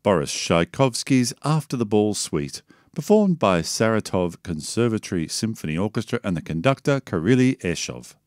Boris Tchaikovsky's After the Ball Suite, performed by Saratov Conservatory Symphony Orchestra and the conductor Kirili Eshov.